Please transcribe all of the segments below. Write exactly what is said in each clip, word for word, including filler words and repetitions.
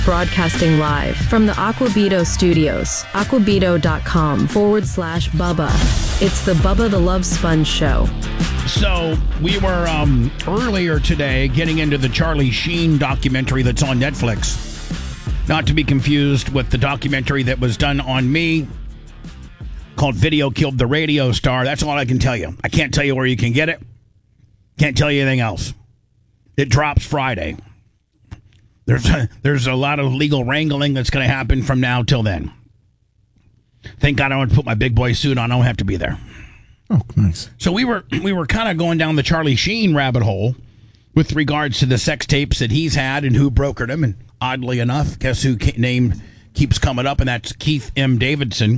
broadcasting live from the Aquabito studios, aquabito.com forward slash Bubba. It's the Bubba the Love Sponge Show. So we were um, earlier today getting into the Charlie Sheen documentary that's on Netflix. Not to be confused with the documentary that was done on me called Video Killed the Radio Star. That's all I can tell you. I can't tell you where you can get it. Can't tell you anything else. It drops Friday. There's a, there's a lot of legal wrangling that's going to happen from now till then. Thank God I don't put my big boy suit on. I don't have to be there. Oh, nice. So we were we were kind of going down the Charlie Sheen rabbit hole with regards to the sex tapes that he's had and who brokered them. And oddly enough, guess who name keeps coming up, and that's Keith M. Davidson,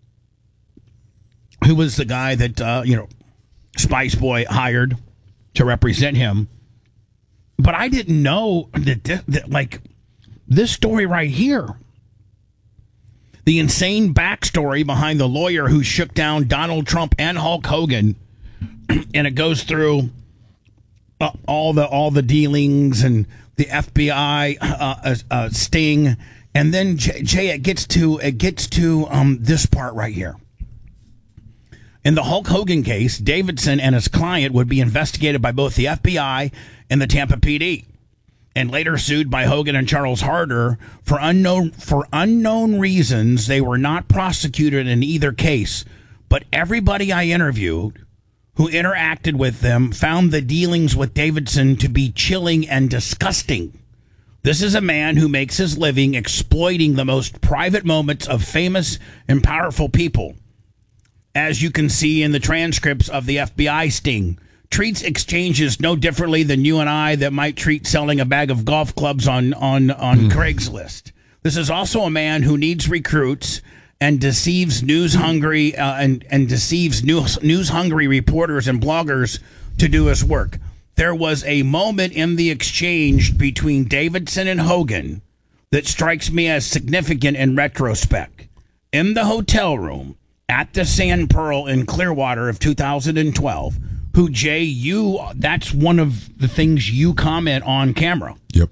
who was the guy that uh, you know Spice Boy hired to represent him. But I didn't know that, that like this story right here. The insane backstory behind the lawyer who shook down Donald Trump and Hulk Hogan, and it goes through uh, all the all the dealings and the F B I uh, uh, uh, sting, and then Jay, Jay, it gets to it gets to um, this part right here. In the Hulk Hogan case, Davidson and his client would be investigated by both the F B I and the Tampa P D, and later sued by Hogan and Charles Harder for unknown for unknown reasons. They were not prosecuted in either case, but everybody I interviewed who interacted with them found the dealings with Davidson to be chilling and disgusting. This is a man who makes his living exploiting the most private moments of famous and powerful people. As you can see in the transcripts of the F B I sting, treats exchanges no differently than you and I that might treat selling a bag of golf clubs on on on mm. Craigslist. This is also a man who needs recruits and deceives news hungry uh, and and deceives news news hungry reporters and bloggers to do his work. There was a moment in the exchange between Davidson and Hogan that strikes me as significant in retrospect. In the hotel room at the Sand Pearl in Clearwater of two thousand twelve, who, Jay, you, that's one of the things you comment on camera. Yep.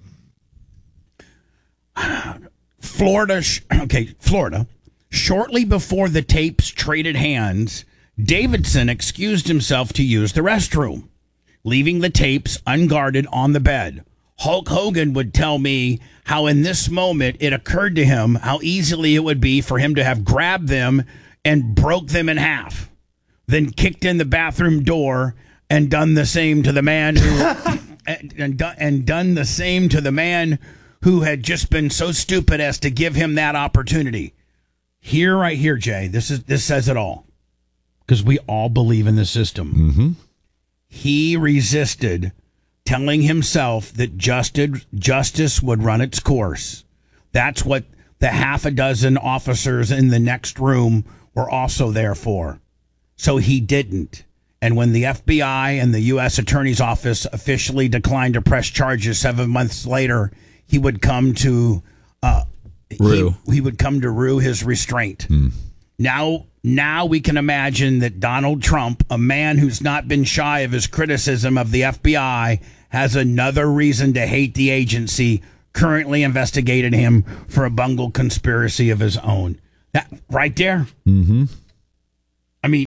Florida, okay, Florida. Shortly before the tapes traded hands, Davidson excused himself to use the restroom, leaving the tapes unguarded on the bed. Hulk Hogan would tell me how in this moment it occurred to him how easily it would be for him to have grabbed them and broke them in half, then kicked in the bathroom door and done the same to the man who and, and, and done the same to the man who had just been so stupid as to give him that opportunity. Here, right here, Jay, this is this says it all, because we all believe in the system. Mm-hmm. He resisted telling himself that justice, justice would run its course. That's what the half a dozen officers in the next room were also there for. So he didn't. And when the F B I and the U S Attorney's Office officially declined to press charges seven months later, he would come to uh, rue. He, he would come to rue his restraint. Hmm. Now, now we can imagine that Donald Trump, a man who's not been shy of his criticism of the F B I, has another reason to hate the agency currently investigating him for a bungled conspiracy of his own. That right there. Mm-hmm. I mean,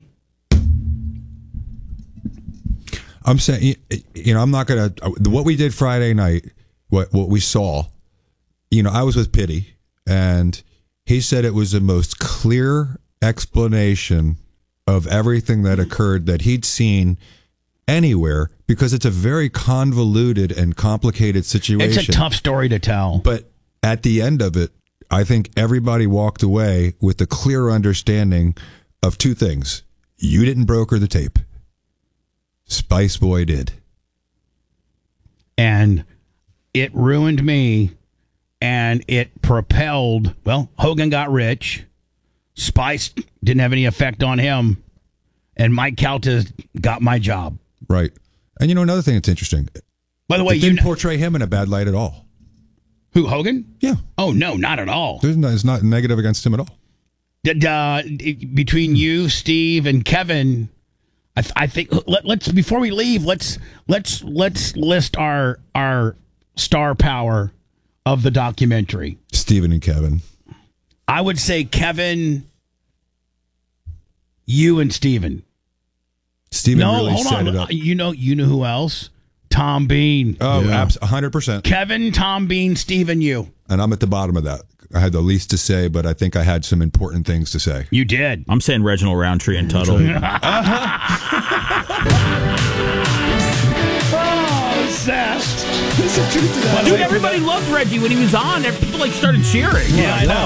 I'm saying, you know, I'm not going to, what we did Friday night, what what we saw, you know, I was with Pitty, and he said it was the most clear explanation of everything that occurred that he'd seen anywhere, because it's a very convoluted and complicated situation. It's a tough story to tell. But at the end of it, I think everybody walked away with a clear understanding of two things. You didn't broker the tape. Spice Boy did. And it ruined me, and it propelled, well, Hogan got rich. Spice didn't have any effect on him, and Mike Calta got my job. Right. And you know, another thing that's interesting. By the way, it you didn't know, portray him in a bad light at all. Who, Hogan? Yeah. Oh, no, not at all. There's no, it's not negative against him at all. Did, uh, between you, Steve, and Kevin, I, th- I think let, let's before we leave, let's let's let's list our our star power of the documentary? Steven and Kevin. I would say Kevin, you and Steven. Steven No, really hold set on. it up. You know, you know who else? Tom Bean. Oh, Yeah. abs- one hundred percent. Kevin, Tom Bean, Steven, you. And I'm at the bottom of that. I had the least to say, but I think I had some important things to say. You did. I'm saying Reginald Roundtree and Tuttle. Oh, Seth. Dude, everybody loved Reggie when he was on. People like started cheering. Yeah, I know.